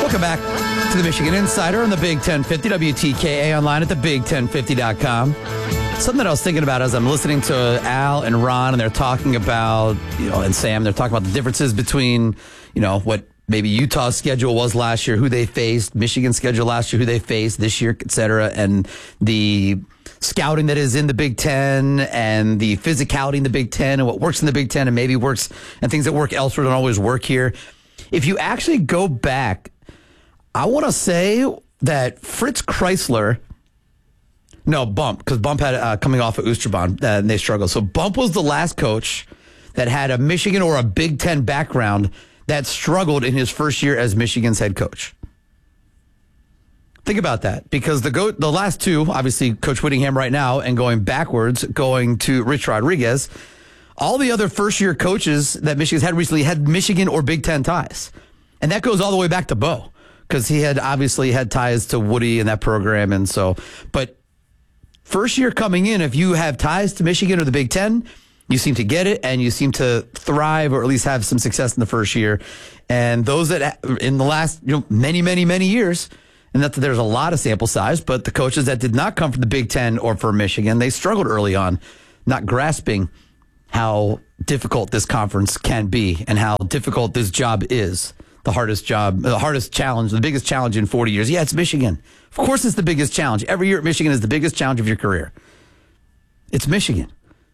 Welcome back to the Michigan Insider on the Big 1050, WTKA online at thebig1050.com. Something that I was thinking about as I'm listening to Al and Ron, and they're talking about, and Sam, they're talking about the differences between, what maybe Utah's schedule was last year, who they faced, Michigan's schedule last year, who they faced this year, et cetera, and the scouting that is in the Big Ten and the physicality in the Big Ten and what works in the Big Ten and maybe works and things that work elsewhere don't always work here. If you actually go back, I want to say that Fritz Chrysler, Bump, because Bump had coming off of Oosterbaan and they struggled. So Bump was the last coach that had a Michigan or a Big Ten background that struggled in his first year as Michigan's head coach. Think about that, because the last two, obviously Coach Whittingham right now, and going backwards, going to Rich Rodriguez, all the other first-year coaches that Michigan's had recently had Michigan or Big Ten ties. And that goes all the way back to Bo, because he had obviously had ties to Woody and that program. And so, but first year coming in, if you have ties to Michigan or the Big Ten, you seem to get it and you seem to thrive or at least have some success in the first year. And those that in the last many, many, many years, and not that there's a lot of sample size, but the coaches that did not come from the Big Ten or from Michigan, they struggled early on, not grasping how difficult this conference can be and how difficult this job is. The hardest challenge, the biggest challenge in 40 years. Yeah, it's Michigan. Of course it's the biggest challenge. Every year at Michigan is the biggest challenge of your career. It's Michigan.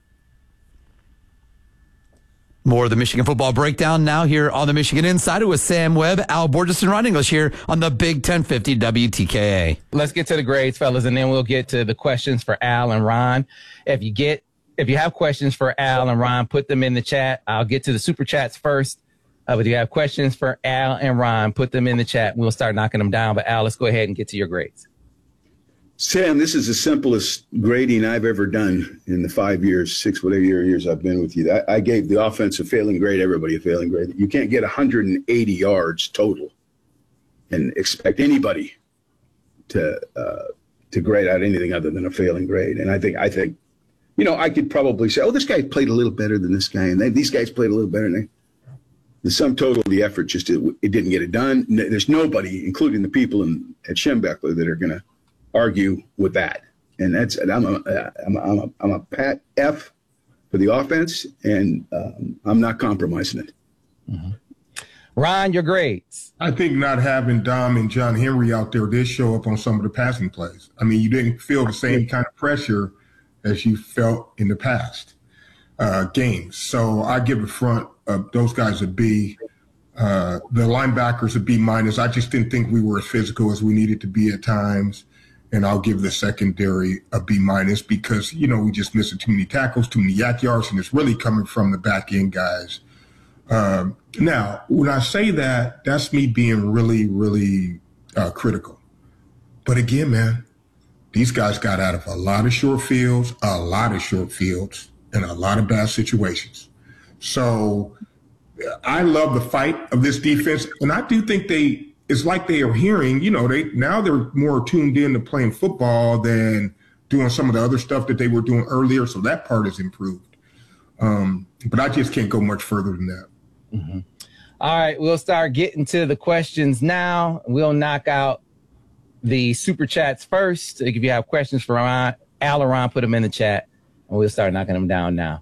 More of the Michigan football breakdown now here on the Michigan Insider with Sam Webb, Al Borges, and Ron English here on the Big 1050 WTKA. Let's get to the grades, fellas, and then we'll get to the questions for Al and Ron. If you have questions for Al and Ron, put them in the chat. I'll get to the super chats first. But if you have questions for Al and Ron, put them in the chat. We'll start knocking them down. But Al, let's go ahead and get to your grades. Sam, this is the simplest grading I've ever done in the 5 years, 6 whatever years I've been with you. I gave the offense a failing grade, everybody a failing grade. You can't get 180 yards total and expect anybody to grade out anything other than a failing grade. And I think I could probably say, this guy played a little better than this guy, and these guys played a little better than the sum total of the effort. Just it didn't get it done. There's nobody, including the people at Schembechler, that are going to argue with that. And I'm a pat F for the offense, and I'm not compromising it. Mm-hmm. Ron, your grades. I think not having Dom and John Henry out there did show up on some of the passing plays. I mean, you didn't feel the same kind of pressure as you felt in the past games. So I give the front those guys a B. The linebackers a B minus. I just didn't think we were as physical as we needed to be at times. And I'll give the secondary a B minus because, we just missed too many tackles, too many yak yards, and it's really coming from the back end guys. Now, when I say that, that's me being really, really critical. But again, man, these guys got out of a lot of short fields, and a lot of bad situations. So I love the fight of this defense, and I do think it's like they are hearing, they're more tuned in to playing football than doing some of the other stuff that they were doing earlier. So that part has improved. But I just can't go much further than that. Mm-hmm. All right, we'll start getting to the questions now. We'll knock out the super chats first. If you have questions for Ron, Al or Ron, put them in the chat, and we'll start knocking them down now.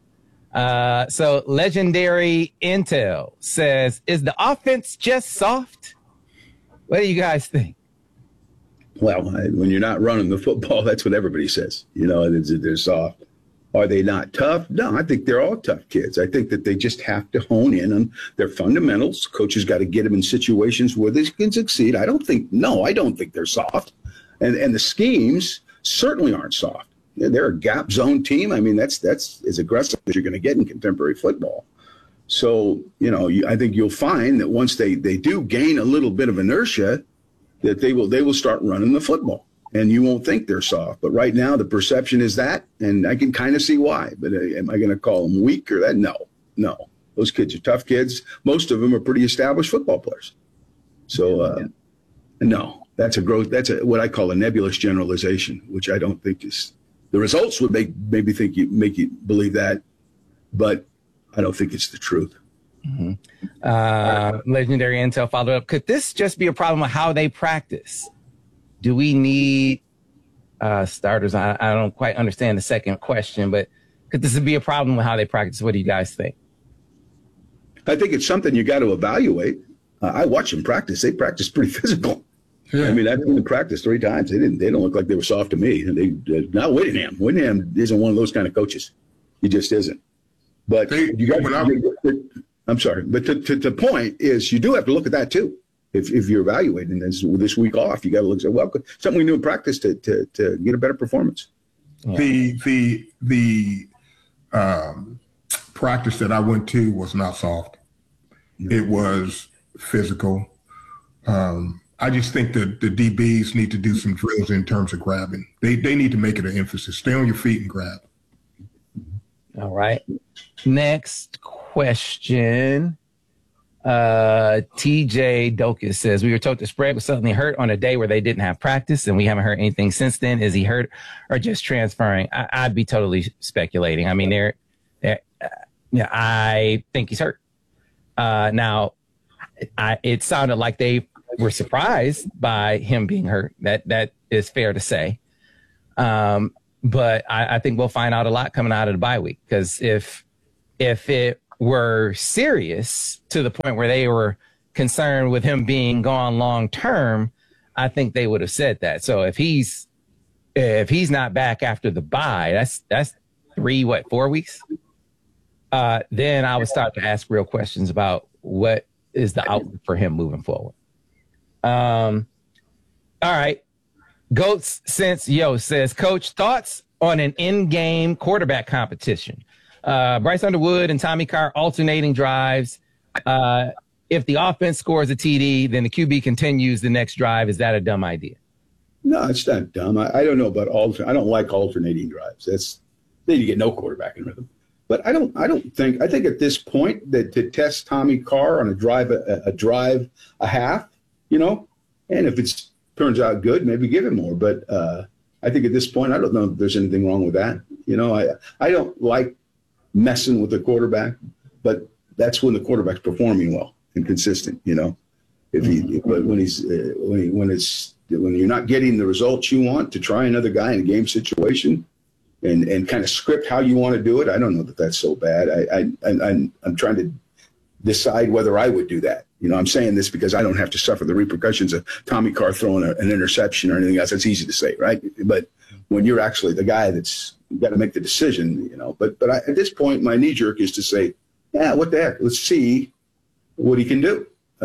So Legendary Intel says, is the offense just soft? What do you guys think? Well, when you're not running the football, that's what everybody says. They're soft. Are they not tough? No, I think they're all tough kids. I think that they just have to hone in on their fundamentals. Coaches got to get them in situations where they can succeed. I don't think they're soft. And the schemes certainly aren't soft. They're a gap zone team. I mean, that's as aggressive as you're going to get in contemporary football. So, I think you'll find that once they do gain a little bit of inertia, that they will start running the football, and you won't think they're soft. But right now, the perception is that, and I can kind of see why. But am I going to call them weak or that? No. Those kids are tough kids. Most of them are pretty established football players. So, no, that's what I call a nebulous generalization, which I don't think is. The results would make you believe that, but I don't think it's the truth. Legendary Intel followed up. Could this just be a problem with how they practice? Do we need starters? I don't quite understand the second question, but could this be a problem with how they practice? What do you guys think? I think it's something you got to evaluate. I watch them practice. They practice pretty physical. Yeah. I mean, I've seen them practice 3 times. They don't look like they were soft to me. Not Whittingham. Whittingham isn't one of those kind of coaches. He just isn't. But you got. I'm sorry, but the point is, you do have to look at that too. If you're evaluating this week off, you got to look at something we do in practice to get a better performance. Yeah. The practice that I went to was not soft. It was physical. I just think that the DBs need to do some drills in terms of grabbing. They need to make it an emphasis. Stay on your feet and grab. All right. Next question. TJ Dokus says, we were told the spread was suddenly hurt on a day where they didn't have practice, and we haven't heard anything since then. Is he hurt or just transferring? I'd be totally speculating. I mean, I think he's hurt. Now, it sounded like they were surprised by him being hurt. That is fair to say. But I think we'll find out a lot coming out of the bye week, because if it were serious to the point where they were concerned with him being gone long term, I think they would have said that. So if he's not back after the bye, that's 4 weeks. Then I would start to ask real questions about what is the outlook for him moving forward. All right. Goats Sense Yo says, Coach, thoughts on an in-game quarterback competition? Bryce Underwood and Tommy Carr alternating drives. If the offense scores a TD, then the QB continues the next drive. Is that a dumb idea? No, it's not dumb. I don't know about I don't like alternating drives. Then you get no quarterback in rhythm. But I think at this point that to test Tommy Carr on a drive a half, and if it turns out good, maybe give him more. But I think at this point, I don't know if there's anything wrong with that. I don't like messing with the quarterback, but that's when the quarterback's performing well and consistent. But when you're not getting the results you want, to try another guy in a game situation and kind of script how you want to do it, I don't know that that's so bad. I'm trying to decide whether I would do that. I'm saying this because I don't have to suffer the repercussions of Tommy Carr throwing an interception or anything else. That's easy to say, right? But when you're actually the guy that's got to make the decision, But at this point, my knee jerk is to say, yeah, what the heck? Let's see what he can do.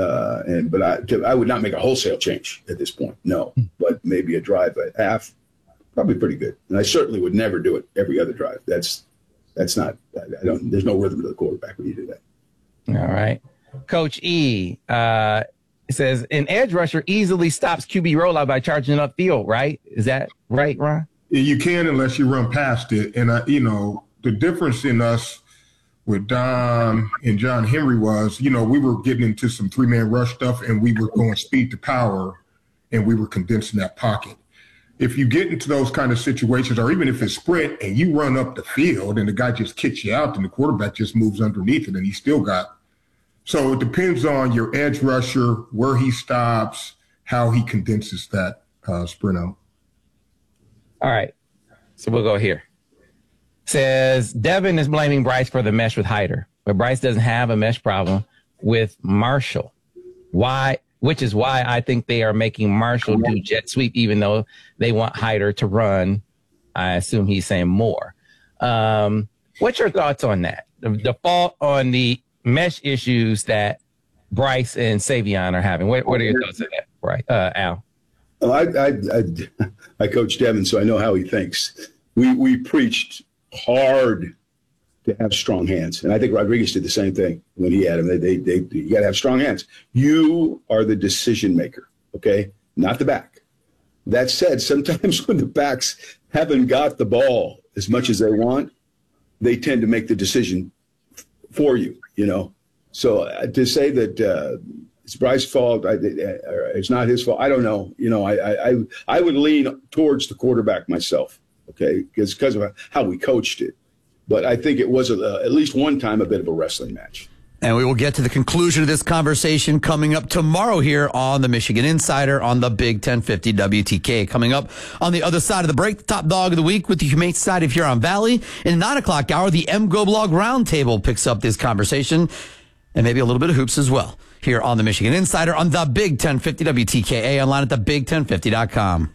But I would not make a wholesale change at this point. No, but maybe a drive at half, probably pretty good. And I certainly would never do it every other drive. That's not. There's no rhythm to the quarterback when you do that. All right. Coach E says, an edge rusher easily stops QB rollout by charging upfield, right? Is that right, Ron? You can, unless you run past it. And, the difference in us with Dom and John Henry was, we were getting into some 3-man rush stuff, and we were going speed to power, and we were condensing that pocket. If you get into those kind of situations, or even if it's sprint and you run up the field and the guy just kicks you out, then the quarterback just moves underneath it, and he still got. So it depends on your edge rusher, where he stops, how he condenses that sprint out. All right. So we'll go here. Says, Devin is blaming Bryce for the mesh with Hyder, but Bryce doesn't have a mesh problem with Marshall. Why? Which is why I think they are making Marshall do jet sweep, even though they want Hyder to run. I assume he's saying more. What's your thoughts on that? The fault on the mesh issues that Bryce and Savion are having. What are your thoughts on that, right, Al? Well, I coach Devin, so I know how he thinks. We preached hard to have strong hands, and I think Rodriguez did the same thing when he had him. You got to have strong hands. You are the decision maker, okay, not the back. That said, sometimes when the backs haven't got the ball as much as they want, they tend to make the decision for you. So to say that it's Bryce's fault, it's not his fault, I don't know. I would lean towards the quarterback myself, okay, because of how we coached it. But I think it was at least one time a bit of a wrestling match. And we will get to the conclusion of this conversation coming up tomorrow here on the Michigan Insider on the Big 1050 WTK. Coming up on the other side of the break, the top dog of the week with the Humane Society of Huron Valley. In the 9 o'clock hour, the MGO Blog Roundtable picks up this conversation and maybe a little bit of hoops as well here on the Michigan Insider on the Big 1050 WTKA, online at thebig1050.com.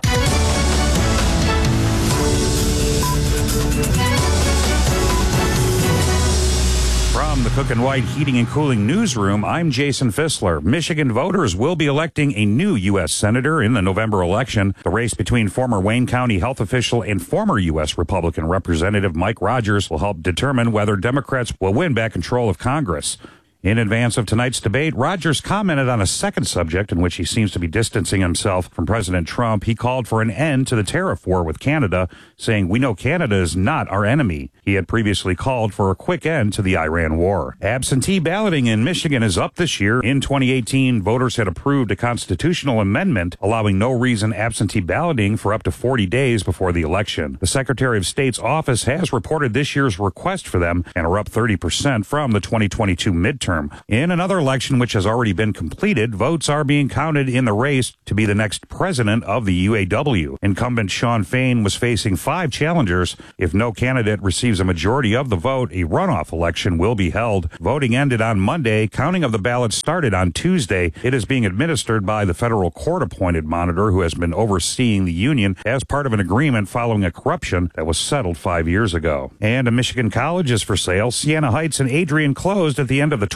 From the Cook and White Heating and Cooling Newsroom, I'm Jason Fissler. Michigan voters will be electing a new U.S. Senator in the November election. The race between former Wayne County health official and former U.S. Republican Representative Mike Rogers will help determine whether Democrats will win back control of Congress. In advance of tonight's debate, Rogers commented on a second subject in which he seems to be distancing himself from President Trump. He called for an end to the tariff war with Canada, saying, "We know Canada is not our enemy." He had previously called for a quick end to the Iran war. Absentee balloting in Michigan is up this year. In 2018, voters had approved a constitutional amendment allowing no reason absentee balloting for up to 40 days before the election. The Secretary of State's office has reported this year's request for them and are up 30% from the 2022 midterm. In another election which has already been completed, votes are being counted in the race to be the next president of the UAW. Incumbent Shawn Fain was facing 5 challengers. If no candidate receives a majority of the vote, a runoff election will be held. Voting ended on Monday. Counting of the ballots started on Tuesday. It is being administered by the federal court-appointed monitor who has been overseeing the union as part of an agreement following a corruption that was settled 5 years ago. And a Michigan college is for sale. Siena Heights and Adrian closed at the end of the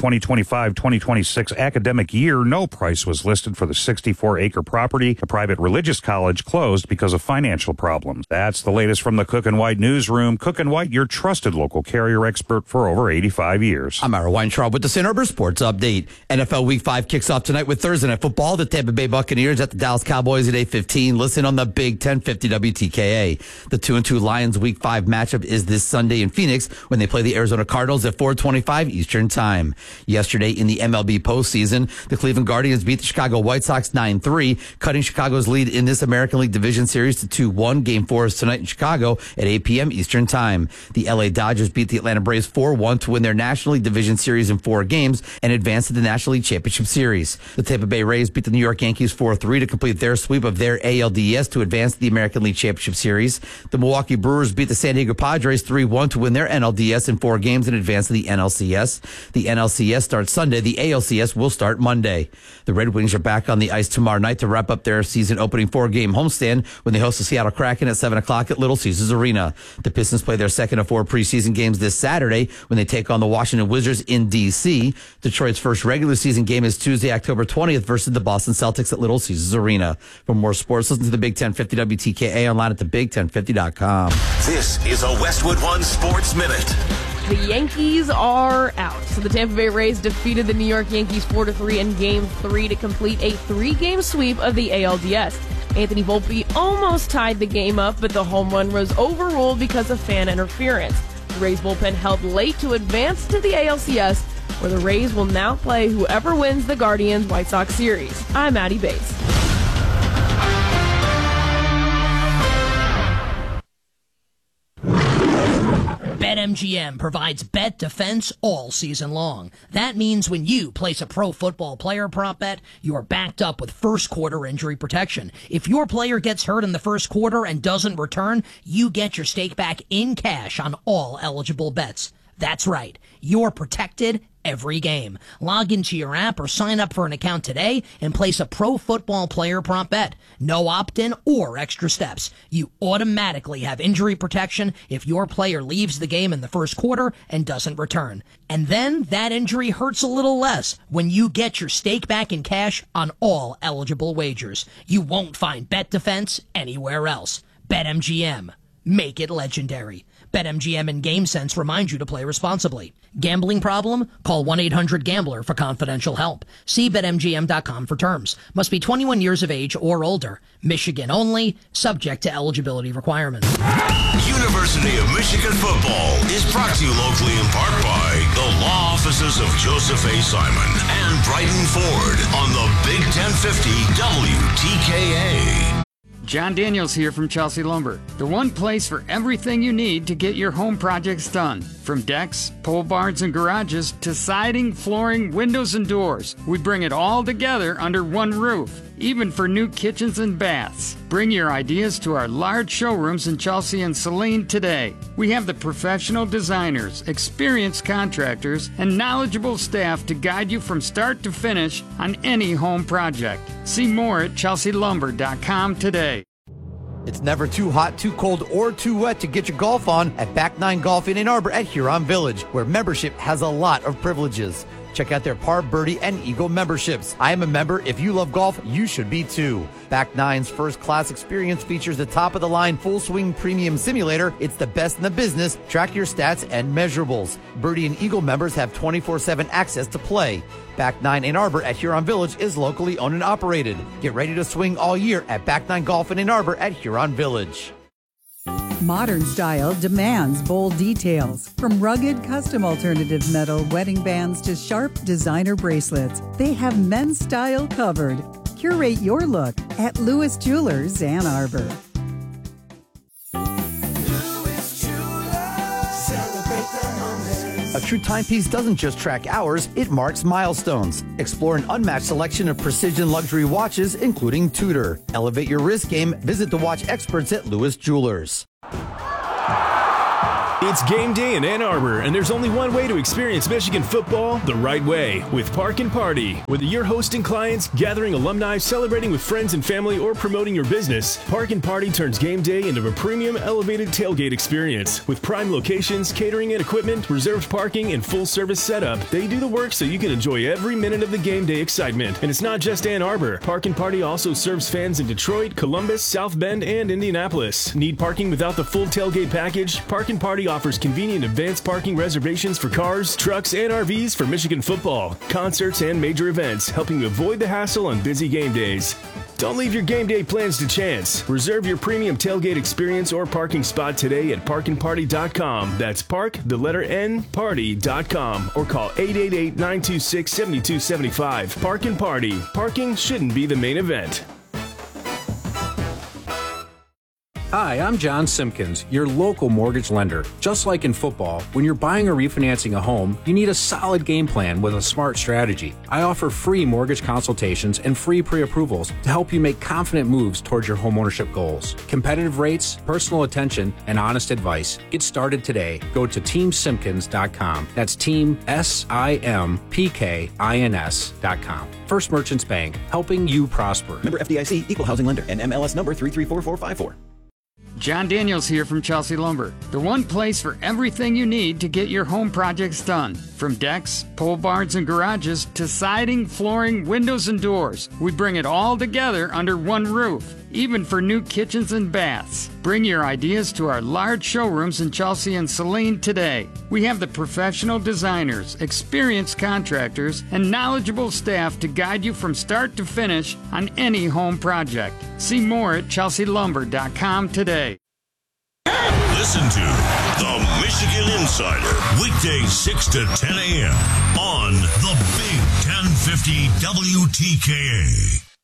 2025-2026 academic year. No price was listed for the 64-acre property. A private religious college closed because of financial problems. That's the latest from the Cook and White Newsroom. Cook and White, your trusted local carrier expert for over 85 years. I'm Ira Weintraub with the St. Arbor Sports Update. NFL Week 5 kicks off tonight with Thursday Night Football. The Tampa Bay Buccaneers at the Dallas Cowboys at 8:15. Listen on the Big 1050 WTKA. The 2-2 Lions Week 5 matchup is this Sunday in Phoenix when they play the Arizona Cardinals at 4:25 Eastern Time. Yesterday in the MLB postseason, the Cleveland Guardians beat the Chicago White Sox 9-3, cutting Chicago's lead in this American League Division Series to 2-1. Game 4 is tonight in Chicago at 8 p.m. Eastern Time. The LA Dodgers beat the Atlanta Braves 4-1 to win their National League Division Series in 4 games and advance to the National League Championship Series. The Tampa Bay Rays beat the New York Yankees 4-3 to complete their sweep of their ALDS to advance to the American League Championship Series. The Milwaukee Brewers beat the San Diego Padres 3-1 to win their NLDS in 4 games and advance to the NLCS. The NLCS starts Sunday. The ALCS will start Monday. The Red Wings are back on the ice tomorrow night to wrap up their season opening 4-game homestand when they host the Seattle Kraken at 7 o'clock at Little Caesars Arena. The Pistons play their second of 4 preseason games this Saturday when they take on the Washington Wizards in D.C. Detroit's first regular season game is Tuesday, October 20th versus the Boston Celtics at Little Caesars Arena. For more sports, listen to the Big 1050 WTKA online at thebig1050.com. This is a Westwood One Sports Minute. The Yankees are out. So the Tampa Bay Rays defeated the New York Yankees 4-3 in Game 3 to complete a 3-game sweep of the ALDS. Anthony Volpe almost tied the game up, but the home run was overruled because of fan interference. The Rays bullpen held late to advance to the ALCS, where the Rays will now play whoever wins the Guardians-White Sox series. I'm Addie Bates. BetMGM provides bet defense all season long. That means when you place a pro football player prop bet, you're backed up with first quarter injury protection. If your player gets hurt in the first quarter and doesn't return, you get your stake back in cash on all eligible bets. That's right. You're protected every game. Log into your app or sign up for an account today and place a pro football player prop bet. No opt-in or extra steps. You automatically have injury protection if your player leaves the game in the first quarter and doesn't return. And then that injury hurts a little less when you get your stake back in cash on all eligible wagers. You won't find bet defense anywhere else. BetMGM. Make it legendary. BetMGM and GameSense remind you to play responsibly. Gambling problem? Call 1-800-GAMBLER for confidential help. See BetMGM.com for terms. Must be 21 years of age or older. Michigan only. Subject to eligibility requirements. University of Michigan football is brought to you locally in part by the law offices of Joseph A. Simon and Brighton Ford on the Big 1050 WTKA. John Daniels here from Chelsea Lumber. The one place for everything you need to get your home projects done. From decks, pole barns, and garages to siding, flooring, windows, and doors. We bring it all together under one roof, even for new kitchens and baths. Bring your ideas to our large showrooms in Chelsea and Saline today. We have the professional designers, experienced contractors, and knowledgeable staff to guide you from start to finish on any home project. See more at chelsealumber.com today. It's never too hot, too cold, or too wet to get your golf on at Back 9 Golf in Ann Arbor at Huron Village, where membership has a lot of privileges. Check out their Par, Birdie, and Eagle memberships. I am a member. If you love golf, you should be too. Back 9's first-class experience features the top-of-the-line full-swing premium simulator. It's the best in the business. Track your stats and measurables. Birdie and Eagle members have 24/7 access to play. Back 9 Ann Arbor at Huron Village is locally owned and operated. Get ready to swing all year at Back 9 Golf in Ann Arbor at Huron Village. Modern style demands bold details. From rugged custom alternative metal wedding bands to sharp designer bracelets, they have men's style covered. Curate your look at Lewis Jewelers, Ann Arbor. A true timepiece doesn't just track hours, it marks milestones. Explore an unmatched selection of precision luxury watches, including Tudor. Elevate your wrist game. Visit the watch experts at Lewis Jewelers. It's game day in Ann Arbor, and there's only one way to experience Michigan football the right way, with Park and Party. Whether you're hosting clients, gathering alumni, celebrating with friends and family, or promoting your business, Park and Party turns game day into a premium elevated tailgate experience. With prime locations, catering and equipment, reserved parking, and full-service setup, they do the work so you can enjoy every minute of the game day excitement. And it's not just Ann Arbor. Park and Party also serves fans in Detroit, Columbus, South Bend, and Indianapolis. Need parking without the full tailgate package? Park and Party offers convenient advanced parking reservations for cars, trucks, and RVs for Michigan football, concerts, and major events, helping you avoid the hassle on busy game days. Don't leave your game day plans to chance. Reserve your premium tailgate experience or parking spot today at parkandparty.com. That's park, the letter N, party.com, or call 888-926-7275. Park and Party. Parking shouldn't be the main event. Hi, I'm John Simpkins, your local mortgage lender. Just like in football, when you're buying or refinancing a home, you need a solid game plan with a smart strategy. I offer free mortgage consultations and free pre-approvals to help you make confident moves towards your homeownership goals. Competitive rates, personal attention, and honest advice. Get started today. Go to teamsimpkins.com. That's team SIMPKINS.com. First Merchants Bank, helping you prosper. Member FDIC, equal housing lender, and MLS number 334454. John Daniels here from Chelsea Lumber. The one place for everything you need to get your home projects done. From decks, pole barns, and garages to siding, flooring, windows, and doors. We bring it all together under one roof, even for new kitchens and baths. Bring your ideas to our large showrooms in Chelsea and Saline today. We have the professional designers, experienced contractors, and knowledgeable staff to guide you from start to finish on any home project. See more at chelsealumber.com today. Listen to the Michigan Insider, weekdays 6 to 10 a.m. on the Big 1050 WTKA.